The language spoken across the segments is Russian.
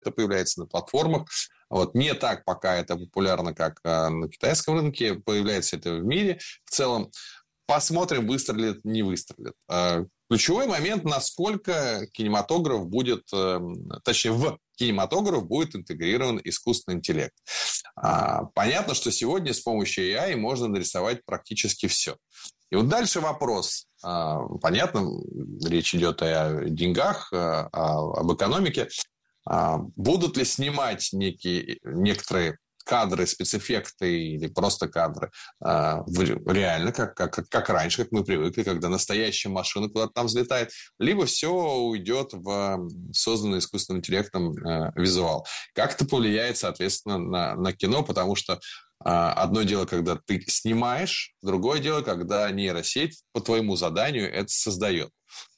это появляется на платформах. Вот. Не так пока это популярно, как на китайском рынке. Появляется это в мире в целом. Посмотрим, выстрелит, не выстрелит. Ключевой момент, насколько кинематограф будет, точнее, в кинематограф будет интегрирован искусственный интеллект. Понятно, что сегодня с помощью AI можно нарисовать практически все. И вот дальше вопрос. Понятно, речь идет о деньгах, об экономике. Будут ли снимать некоторые кадры, спецэффекты или просто кадры реально, как раньше, как мы привыкли, когда настоящая машина куда-то там взлетает, либо все уйдет в созданный искусственным интеллектом визуал. Как это повлияет, соответственно, на кино, потому что одно дело, когда ты снимаешь, другое дело, когда нейросеть по твоему заданию это создает.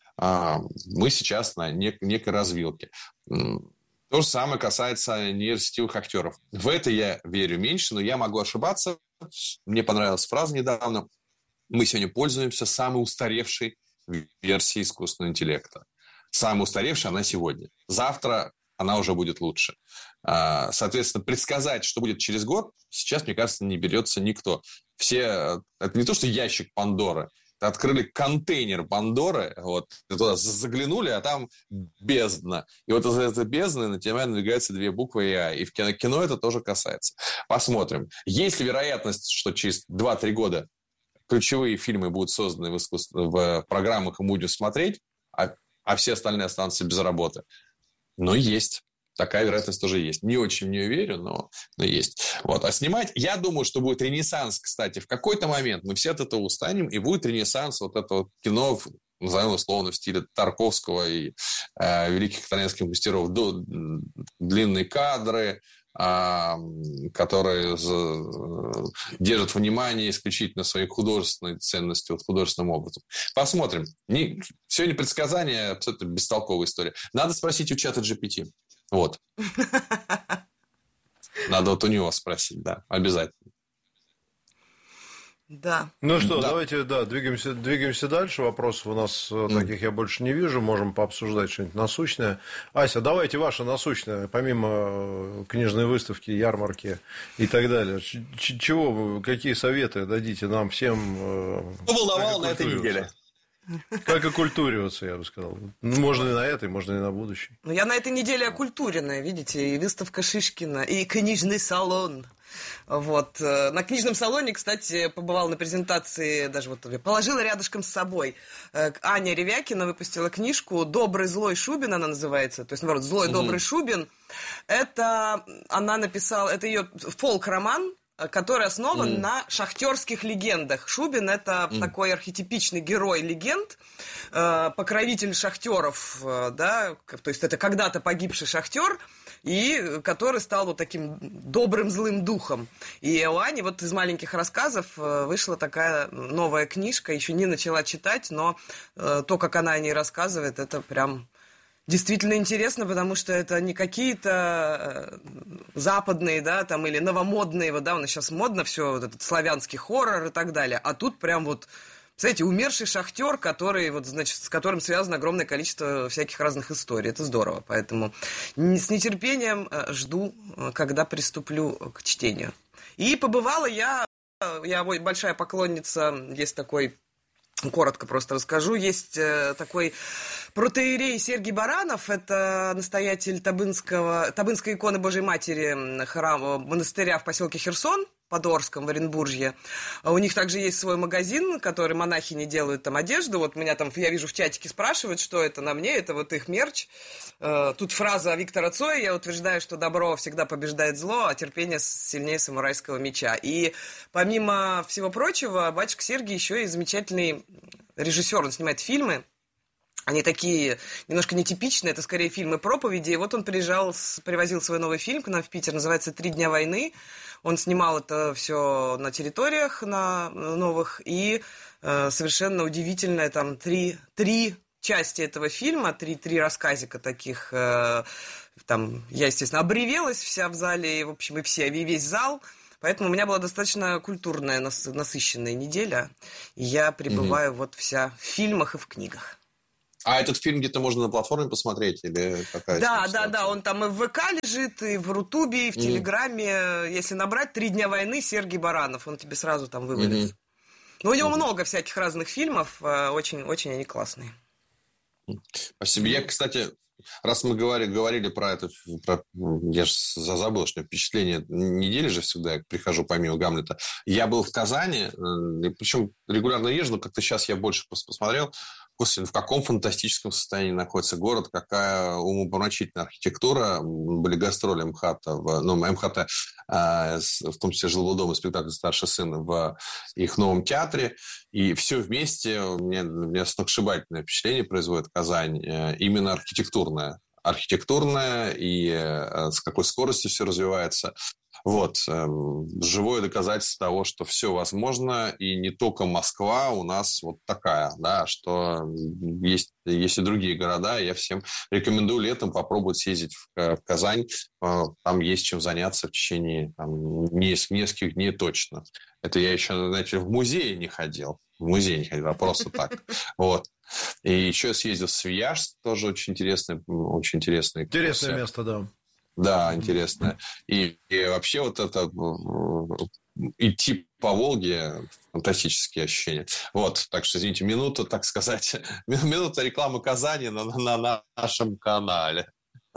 Мы сейчас на некой развилке. То же самое касается нейросетевых актеров. В это я верю меньше, но я могу ошибаться. Мне понравилась фраза недавно. Мы сегодня пользуемся самой устаревшей версией искусственного интеллекта. Самая устаревшая она сегодня. Завтра она уже будет лучше. Соответственно, предсказать, что будет через год, сейчас, мне кажется, не берется никто. Это не то, что ящик Пандоры. Открыли контейнер Пандоры, вот, туда заглянули, а там бездна. И вот из этой бездны на тебя надвигаются две буквы «Я». И в кино это тоже касается. Посмотрим. Есть ли вероятность, что через 2-3 года ключевые фильмы будут созданы в программах, и мы будем смотреть, а все остальные останутся без работы? Но есть. Такая вероятность тоже есть. Не очень в нее верю, но есть. Вот. А снимать, я думаю, что будет ренессанс, кстати. В какой-то момент мы все от этого устанем, и будет ренессанс вот этого кино, назовем условно, в стиле Тарковского и великих итальянских мастеров. Длинные кадры, которые держат внимание исключительно своей художественной ценностью, художественным образом. Посмотрим. Сегодня предсказание абсолютно бестолковая история. Надо спросить у чата GPT. Вот. Надо вот у него спросить, да, обязательно. Да. Ну что, давайте, двигаемся дальше. Вопросов у нас таких я больше не вижу. Можем пообсуждать что-нибудь насущное. Ася, давайте ваше насущное, помимо книжной выставки, ярмарки и так далее. Какие советы дадите нам всем? Что волновало на этой неделе? Как окультуриваться, я бы сказал. Можно и на этой, можно и на будущей. Ну, я на этой неделе окультуренная, видите, и выставка Шишкина, и книжный салон. Вот. На книжном салоне, кстати, побывала на презентации, даже вот положила рядышком с собой. Аня Ревякина выпустила книжку «Добрый злой Шубин», она называется. То есть, наоборот, «Злой добрый Шубин». Это она написала, это ее фолк-роман, который основан на шахтерских легендах. Шубин – это такой архетипичный герой легенд, покровитель шахтеров, да, то есть это когда-то погибший шахтер, и который стал вот таким добрым злым духом. И у Ани вот из маленьких рассказов вышла такая новая книжка, еще не начала читать, но то, как она о ней рассказывает, это прям... Действительно интересно, потому что это не какие-то западные, да, там, или новомодные, вот, да, у нас сейчас модно все, вот этот славянский хоррор и так далее, а тут прям вот, знаете, умерший шахтер, который, вот, значит, с которым связано огромное количество всяких разных историй, это здорово, поэтому с нетерпением жду, когда приступлю к чтению. И побывала я большая поклонница, есть такой... Коротко просто расскажу. Есть такой протоиерей Сергий Баранов, это настоятель Табынской иконы Божьей Матери храма, монастыря в поселке Херсон под Орском в Оренбуржье. У них также есть свой магазин, который монахини делают там одежду. Вот меня там, я вижу, в чатике спрашивают, что это на мне, это вот их мерч. Тут фраза Виктора Цоя: я утверждаю, что добро всегда побеждает зло, а терпение сильнее самурайского меча. И помимо всего прочего, батюшка Сергий еще и замечательный режиссер, он снимает фильмы. Они такие немножко нетипичные, это скорее фильмы-проповеди. И вот он привозил свой новый фильм к нам в Питер, называется «3 дня войны». Он снимал это все на территориях на новых. И совершенно удивительное, там три части этого фильма, три рассказика таких. Там я, естественно, обревелась вся в зале, и, в общем, и весь зал. Поэтому у меня была достаточно культурная, насыщенная неделя. И я пребываю вот вся в фильмах и в книгах. А этот фильм где-то можно на платформе посмотреть? Или какая Да, он там и в ВК лежит, и в Рутубе, и в Телеграме. Если набрать «3 дня войны» Сергей Баранов, он тебе сразу там вывалит. Но у него много всяких разных фильмов, очень они классные. Спасибо. Я, кстати, раз мы говорили про это, я же забыл, что впечатление недели же всегда, я прихожу помимо Гамлета. Я был в Казани, причем регулярно езжу, но как-то сейчас я больше посмотрел. Господи, в каком фантастическом состоянии находится город, какая умопомрачительная архитектура. Были гастроли МХАТа, МХАТа, в том числе жилого дома, спектакль «Старший сын» в их новом театре. И все вместе у меня сногсшибательное впечатление производит Казань, именно архитектурное. И с какой скоростью все развивается. Вот. Живое доказательство того, что все возможно, и не только Москва у нас вот такая, да, что есть и другие города. Я всем рекомендую летом попробовать съездить в Казань. Там есть чем заняться в течение нескольких дней точно. Это я еще, знаете, в музей не ходил, а просто так. Вот. И еще съездил в Свияжск, тоже очень интересное. Интересное место, да. Да, интересно. И вообще вот это идти по Волге фантастические ощущения. Вот, так что, извините, минута, так сказать, минута рекламы Казани на нашем канале.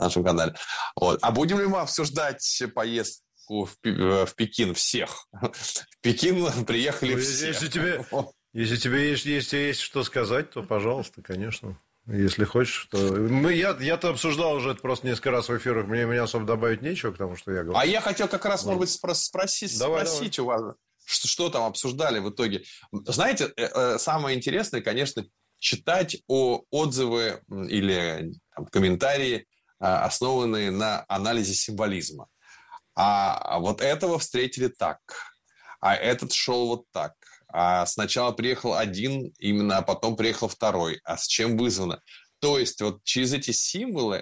Вот. А будем ли мы обсуждать поездку в Пекин всех? В Пекин приехали все. Если тебе есть что сказать, то, пожалуйста, конечно. Если хочешь, то... Я-то обсуждал уже это просто несколько раз в эфирах. Мне особо добавить нечего к тому, что я говорю. А я хотел как раз, может быть, спросить у вас, что там обсуждали в итоге. Знаете, самое интересное, конечно, читать отзывы или комментарии, основанные на анализе символизма. А вот этого встретили так. А этот шел вот так. А сначала приехал один именно, а потом приехал второй. А с чем вызвано? То есть вот через эти символы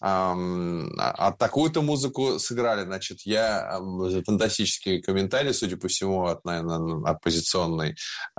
такую-то музыку сыграли. Значит, фантастический комментарий, судя по всему, от, наверное, оппозиционной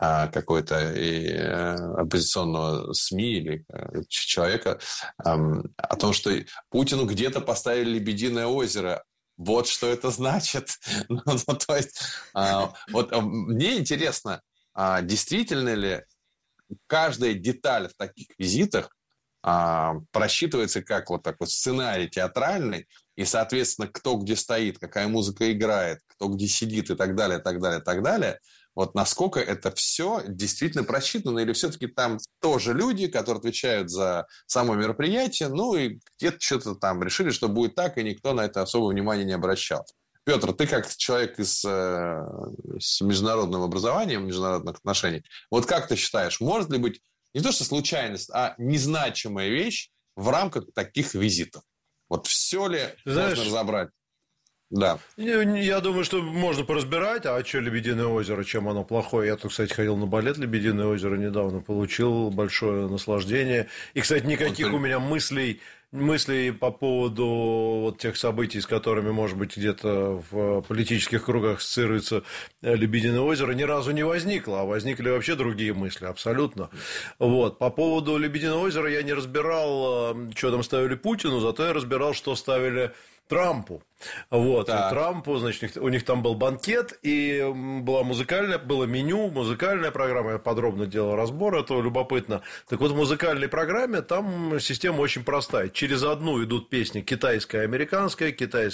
оппозиционного СМИ или человека, о том, что Путину где-то поставили «Лебединое озеро». Вот что это значит. То есть, вот мне интересно, действительно ли каждая деталь в таких визитах просчитывается как вот такой сценарий театральный, и, соответственно, кто где стоит, какая музыка играет, кто где сидит и так далее, так далее, так далее. Вот насколько это все действительно просчитано, или все-таки там тоже люди, которые отвечают за само мероприятие, ну и где-то что-то там решили, что будет так, и никто на это особого внимания не обращал. Петр, ты как человек с международным образованием, международных отношений, вот как ты считаешь, может ли быть не то что случайность, а незначимая вещь в рамках таких визитов? Вот все ли можно разобрать? Да. Я думаю, что можно поразбирать, а что «Лебединое озеро», чем оно плохое. Я тут, кстати, ходил на балет «Лебединое озеро» недавно, получил большое наслаждение. И, кстати, никаких у меня мыслей по поводу вот тех событий, с которыми, может быть, где-то в политических кругах ассоциируется «Лебединое озеро», ни разу не возникло, а возникли вообще другие мысли, абсолютно. Вот. По поводу «Лебединого озера» я не разбирал, что там ставили Путину, зато я разбирал, что ставили Трампу. Вот, да. Трампу, значит, у них там был банкет, и было меню, музыкальная программа, я подробно делал разбор этого, любопытно. Так вот, в музыкальной программе там система очень простая. Через одну идут песни китайская, американская,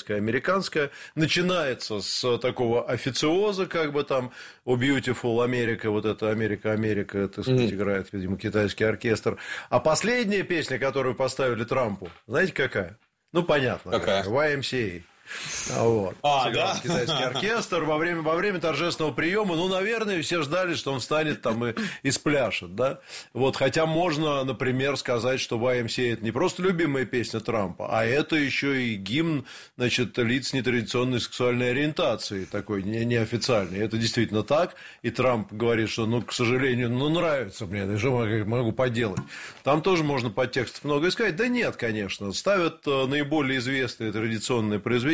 начинается с такого официоза, как бы там «Oh Beautiful America», вот это «Америка», так сказать, играет, видимо, китайский оркестр. А последняя песня, которую поставили Трампу, знаете, какая? Ну, понятно. Какая? YMCA. Вот. Сыграл китайский оркестр во время торжественного приема. Ну, наверное, все ждали, что он встанет там и спляшет, да? Вот, хотя можно, например, сказать, что YMCA – это не просто любимая песня Трампа, а это еще и гимн, значит, лиц нетрадиционной сексуальной ориентации, такой неофициальный. Это действительно так. И Трамп говорит, что, ну, к сожалению, нравится мне, это же могу поделать. Там тоже можно подтекстов много искать. Да нет, конечно. Ставят наиболее известные традиционные произведения,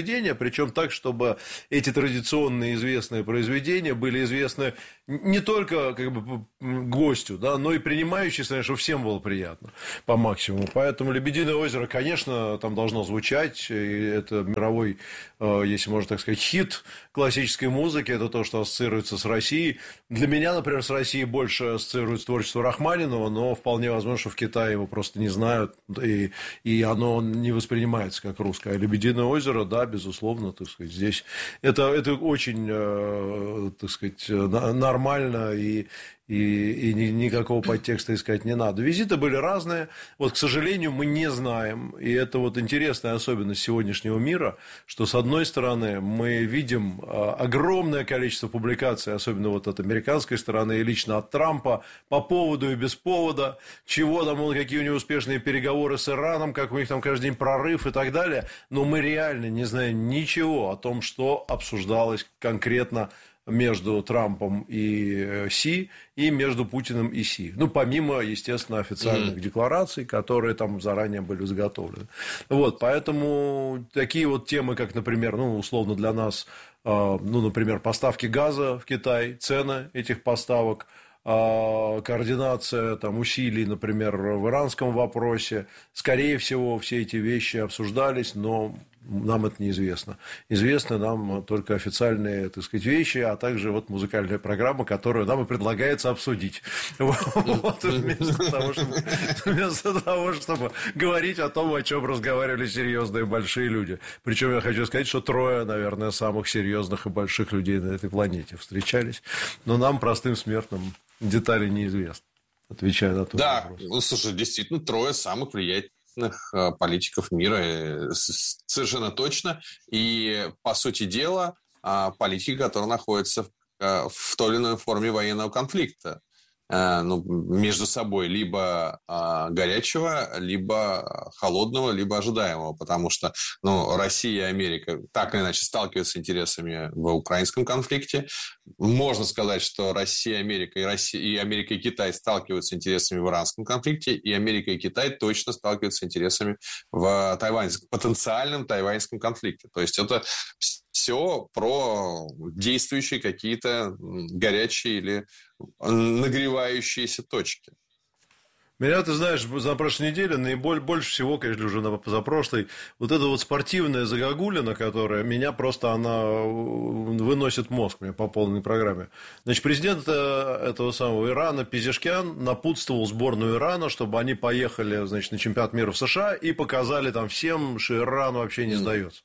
произведения, причем так, чтобы эти традиционные известные произведения были известны не только как бы гостю, да, но и принимающей, что всем было приятно по максимуму. Поэтому «Лебединое озеро», конечно, там должно звучать, и это мировой, если можно так сказать, хит классической музыки, это то, что ассоциируется с Россией. Для меня, например, с Россией больше ассоциируется творчество Рахманинова, но вполне возможно, что в Китае его просто не знают, и оно не воспринимается как русское. А «Лебединое озеро», да, безусловно, так сказать, здесь это очень, так сказать, нормально, и никакого подтекста искать не надо. Визиты были разные. Вот, к сожалению, мы не знаем, и это вот интересная особенность сегодняшнего мира, что, с одной стороны, мы видим огромное количество публикаций, особенно вот от американской стороны, и лично от Трампа, по поводу и без повода, чего там, какие у него успешные переговоры с Ираном, как у них там каждый день прорыв и так далее. Но мы реально не знаем ничего о том, что обсуждалось конкретно между Трампом и Си, и между Путиным и Си. Ну, помимо, естественно, официальных деклараций, которые там заранее были заготовлены. Вот, поэтому такие вот темы, как, например, условно для нас, например, поставки газа в Китай, цены этих поставок, координация там, усилий, например, в иранском вопросе. Скорее всего, все эти вещи обсуждались, но нам это неизвестно. Известны нам только официальные, так сказать, вещи, а также вот музыкальная программа, которую нам и предлагается обсудить. Вместо того, чтобы говорить о том, о чем разговаривали серьезные большие люди. Причем я хочу сказать, что 3, наверное, самых серьезных и больших людей на этой планете встречались. Но нам, простым смертным, детали неизвестны. Отвечая на тот вопрос. Да, слушай, действительно, 3 самых влиятельных политиков мира, совершенно точно. И, по сути дела, политики, которые находятся в той или иной форме военного конфликта между собой, либо горячего, либо холодного, либо ожидаемого, потому что Россия и Америка так или иначе сталкиваются с интересами в украинском конфликте. Можно сказать, что Россия, Америка и Америка и Китай сталкиваются с интересами в иранском конфликте, и Америка и Китай точно сталкиваются с интересами в потенциальном тайваньском конфликте. То есть это все про действующие какие-то горячие или нагревающиеся точки. Меня, ты знаешь, за прошлой неделе больше всего, конечно, уже на позапрошлой, вот эта вот спортивная загогулина, которая меня просто, она выносит мозг мне по полной программе. Значит, президент этого самого Ирана Пезешкян напутствовал сборную Ирана, чтобы они поехали, значит, на чемпионат мира в США и показали там всем, что Иран вообще не сдается.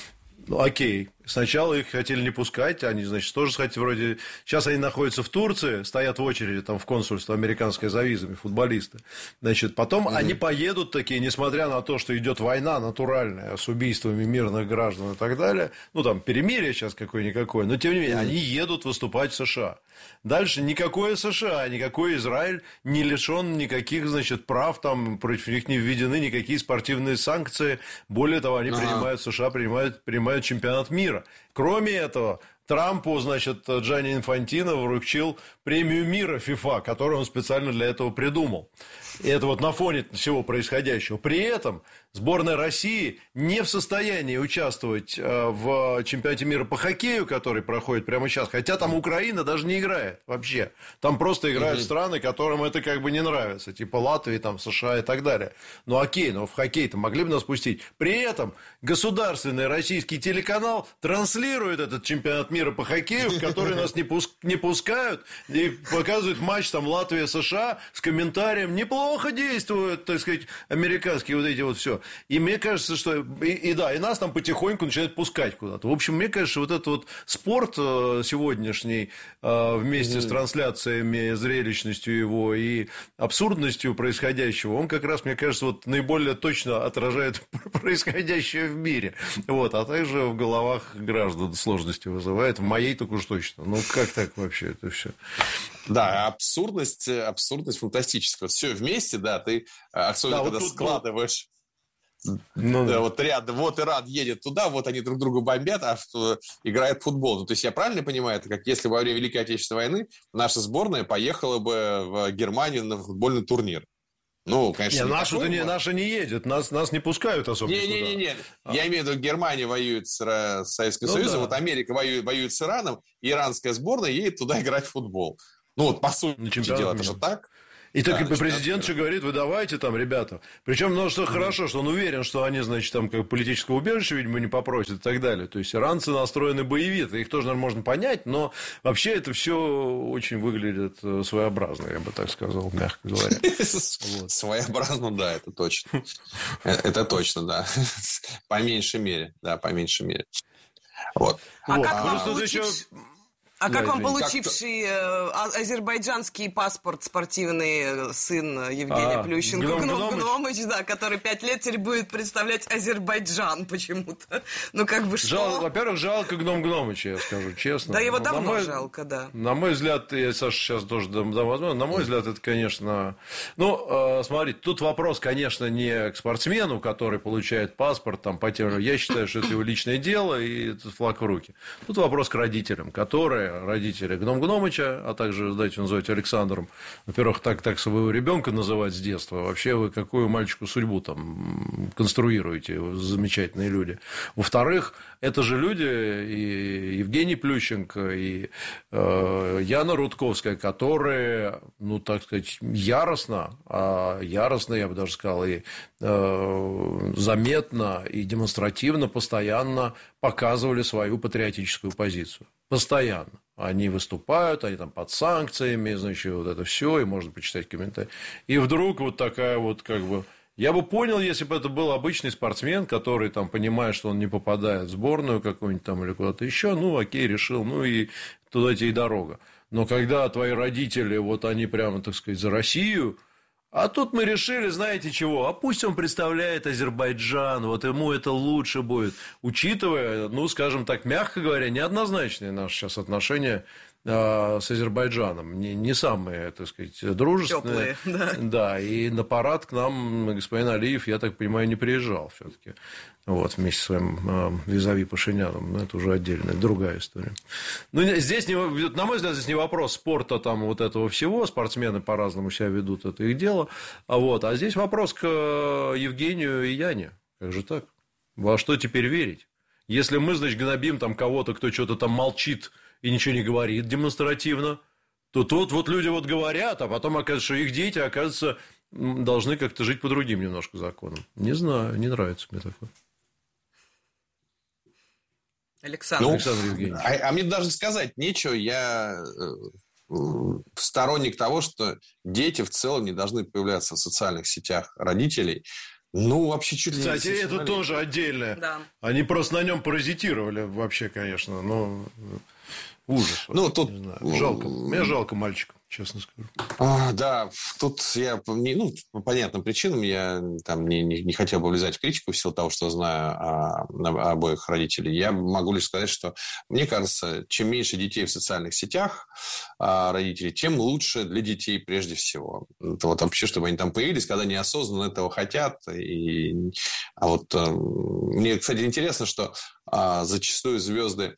Окей. Сначала их хотели не пускать, они, значит, тоже хотели вроде... Сейчас они находятся в Турции, стоят в очереди там в консульство американское за визами, футболисты. Значит, потом они поедут такие, несмотря на то, что идет война натуральная с убийствами мирных граждан и так далее. Там перемирие сейчас какое-никакое, но тем не менее, они едут выступать в США. Дальше никакое США, никакой Израиль не лишен никаких, значит, прав, там против них не введены никакие спортивные санкции. Более того, они принимают, США принимают чемпионат мира. Кроме этого, Трампу, значит, Джанни Инфантино вручил премию мира ФИФА, которую он специально для этого придумал. И это вот на фоне всего происходящего. При этом сборная России не в состоянии участвовать в чемпионате мира по хоккею, который проходит прямо сейчас. Хотя там Украина даже не играет вообще. Там просто играют страны, которым это как бы не нравится. Типа Латвии, там, США и так далее. Ну окей, но в хоккей-то могли бы нас пустить. При этом государственный российский телеканал транслирует этот чемпионат мира по хоккею, в который нас не пускают. И показывают матч там Латвия-США с комментарием. Неплохо действуют, так сказать, американские вот эти вот все. И мне кажется, что... И нас там потихоньку начинают пускать куда-то. В общем, мне кажется, что вот этот вот спорт сегодняшний вместе с трансляциями, зрелищностью его и абсурдностью происходящего, он как раз, мне кажется, вот наиболее точно отражает происходящее в мире. Вот. А также в головах граждан сложности вызывает. В моей так уж точно. Ну, как так вообще это все? Да, абсурдность фантастическая. Все вместе, да, ты особенно когда складываешь... Вот Иран едет туда, вот они друг друга бомбят, а играет в футбол. То есть я правильно понимаю, это как если во время Великой Отечественной войны наша сборная поехала бы в Германию на футбольный турнир. Ну, конечно, наша не едет, нас не пускают особо. Не. Я имею в виду, Германия воюет с Советским Союзом, вот Америка воюет с Ираном, иранская сборная едет туда играть в футбол. Ну, вот по сути дела, это же так. И так президент же говорит, вы давайте там, ребята. Причем, ну, что хорошо, что он уверен, что они, значит, там как политического убежища, видимо, не попросят и так далее. То есть иранцы настроены боевито. Их тоже, наверное, можно понять, но вообще это все очень выглядит своеобразно, я бы так сказал, мягко говоря. Своеобразно, да, это точно. Это точно, да. По меньшей мере. Да, по меньшей мере. Вот. А как вам получивший азербайджанский паспорт спортивный сын Евгения Плющенко, Гном Гномыч, да, который 5 лет теперь будет представлять Азербайджан почему-то. Ну, как бы что? Во-первых, жалко Гном Гномыча, я скажу честно. Да, его давно жалко, да. На мой взгляд, я, Саша, сейчас тоже дам возможность, на мой взгляд, это, конечно... Ну, смотрите, тут вопрос, конечно, не к спортсмену, который получает паспорт, там, по тем... Я считаю, что это его личное дело, и это флаг в руки. Тут вопрос к родителям, которые родители Гном Гномыча, а также, давайте называть Александром. Во-первых, так своего ребенка называть с детства. Вообще, вы какую мальчику судьбу там конструируете, замечательные люди. Во-вторых, это же люди, и Евгений Плющенко, и Яна Рудковская, которые, ну, так сказать, яростно, я бы даже сказал, и заметно, и демонстративно, постоянно показывали свою патриотическую позицию. Постоянно. Они выступают, они там под санкциями, значит, вот это все, и можно почитать комментарии. И вдруг вот такая вот как бы... Я бы понял, если бы это был обычный спортсмен, который там понимает, что он не попадает в сборную какую-нибудь там или куда-то еще, ну, окей, решил, ну, и туда тебе и дорога. Но когда твои родители, вот они прямо, так сказать, за Россию... А тут мы решили, знаете чего, а пусть он представляет Азербайджан, вот ему это лучше будет, учитывая, ну, скажем так, мягко говоря, неоднозначные наши сейчас отношения с Азербайджаном, не самые, так сказать, дружественные. Теплые, да. Да, и на парад к нам господин Алиев, я так понимаю, не приезжал все-таки. Вот, вместе с своим визави Пашиняном. Но это уже отдельная, другая история. Ну, здесь, на мой взгляд, здесь не вопрос спорта, там, вот этого всего. Спортсмены по-разному себя ведут, это их дело. А здесь вопрос к Евгению и Яне. Как же так? Во что теперь верить? Если мы, значит, гнобим там кого-то, кто что-то там молчит и ничего не говорит демонстративно, то тут вот люди вот говорят, а потом оказывается, что их дети, оказывается, должны как-то жить по другим немножко законам. Не знаю, не нравится мне такое. Александр Евгеньевич. А мне даже сказать нечего. Я сторонник того, что дети в целом не должны появляться в социальных сетях родителей. Ну, вообще чуть ли не... Кстати, это тоже отдельное. Да. Они просто на нем паразитировали вообще, конечно. Но ужас. Ну, тут... Жалко. Мне жалко мальчика, честно скажу. Да, тут я, по понятным причинам я там не хотел бы влезать в критику в силу того, что знаю обоих родителей. Я могу лишь сказать, что мне кажется, чем меньше детей в социальных сетях родителей, тем лучше для детей прежде всего. Это вот вообще, чтобы они там появились, когда неосознанно этого хотят. Мне, кстати, интересно, что зачастую звезды,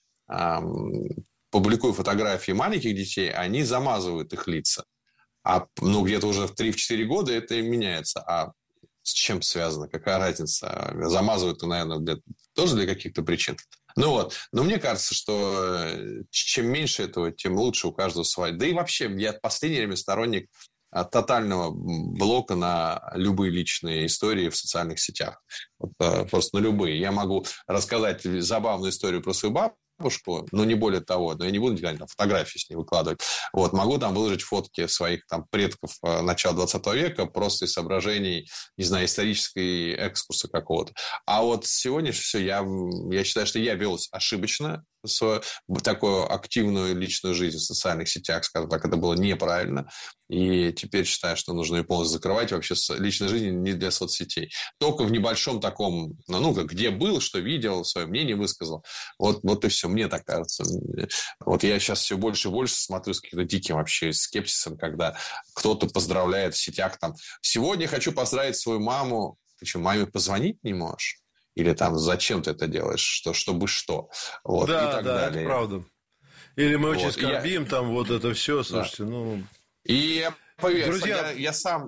публикуя фотографии маленьких детей, они замазывают их лица. Где-то уже в 3-4 года это меняется. А с чем связано? Какая разница? Замазывают, наверное, тоже для каких-то причин. Но мне кажется, что чем меньше этого, тем лучше у каждого свое. Да и вообще, я в последнее время сторонник тотального блока на любые личные истории в социальных сетях. Просто на любые. Я могу рассказать забавную историю про свою бабушку, но не более того, но я не буду никогда фотографии с ней выкладывать. Могу там выложить фотки своих там предков начала 20 века просто из соображений, не знаю, исторической экскурса какого-то. А вот сегодня все, я считаю, что я вел ошибочно свою такую активную личную жизнь в социальных сетях, скажем так, это было неправильно. И теперь считаю, что нужно ее полностью закрывать. Вообще личная жизнь не для соцсетей. Только в небольшом таком, где был, что видел, свое мнение высказал. Вот и все. Мне так кажется. Я сейчас все больше и больше смотрю с каким-то диким вообще скепсисом, когда кто-то поздравляет в сетях там. Сегодня хочу поздравить свою маму. Ты что, маме позвонить не можешь? Или там зачем ты это делаешь? Чтобы что? И так далее. Это правда. Или мы очень скорбим, там вот это все, слушайте, И поверь, друзья, я сам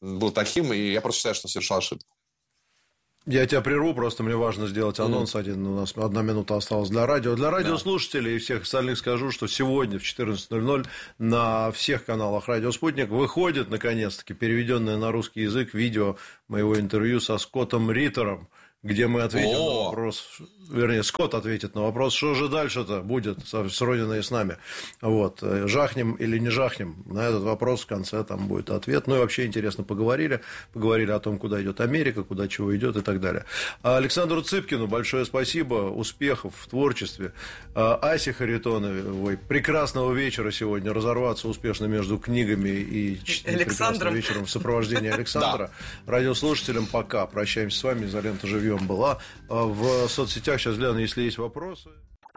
был таким, и я просто считаю, что совершал ошибку. Я тебя прерву, просто мне важно сделать анонс один. У нас 1 минута осталась для радио. Для радиослушателей и всех остальных скажу, что сегодня в 14:00 на всех каналах «Радио Спутник» выходит, наконец-таки, переведенное на русский язык видео моего интервью со Скоттом Риттером, где мы ответим на вопрос, вернее, Скотт ответит на вопрос, что же дальше-то будет с Родиной и с нами. Вот. Жахнем или не жахнем? На этот вопрос в конце там будет ответ. Ну и вообще интересно поговорили о том, куда идет Америка, куда чего идет и так далее. Александру Цыпкину большое спасибо, успехов в творчестве. Асе Харитоновой прекрасного вечера сегодня, разорваться успешно между книгами и прекрасным вечером в сопровождении Александра. Радиослушателям пока. Прощаемся с вами. Изолента живьем была. В соцсетях сейчас гляну, если есть вопросы.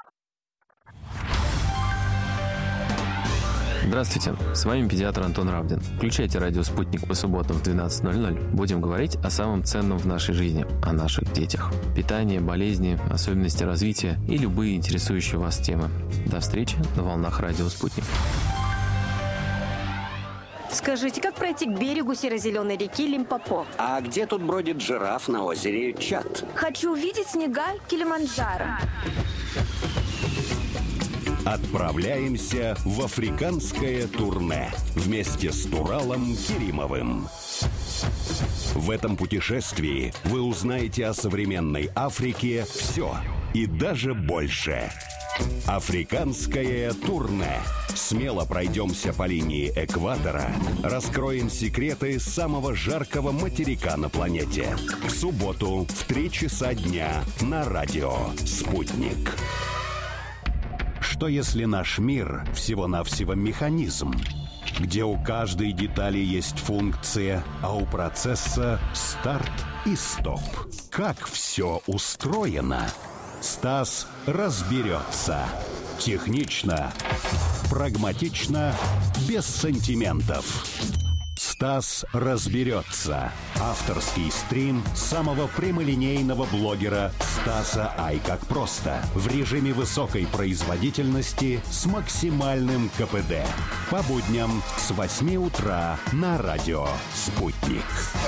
Здравствуйте, с вами педиатр Антон Равдин. Включайте радио «Спутник» по субботам в 12:00. Будем говорить о самом ценном в нашей жизни, о наших детях. Питание, болезни, особенности развития и любые интересующие вас темы. До встречи на волнах радио «Спутник». Скажите, как пройти к берегу серо-зеленой реки Лимпопо? А где тут бродит жираф на озере Чад? Хочу увидеть снега Килиманджаро. Отправляемся в африканское турне вместе с Туралом Керимовым. В этом путешествии вы узнаете о современной Африке все и даже больше. Африканское турне. Смело пройдемся по линии экватора, раскроем секреты самого жаркого материка на планете. В субботу в 3 часа дня на радио «Спутник». Что если наш мир всего-навсего механизм, где у каждой детали есть функция, а у процесса старт и стоп? Как все устроено? Стас разберется. Технично, прагматично, без сантиментов. Стас разберется. Авторский стрим самого прямолинейного блогера Стаса Ай как просто. В режиме высокой производительности с максимальным КПД. По будням с 8 утра на радио «Спутник».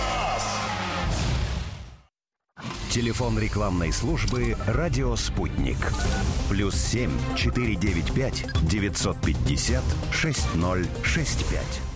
Телефон рекламной службы «Радио Спутник». +7 495 950 6065.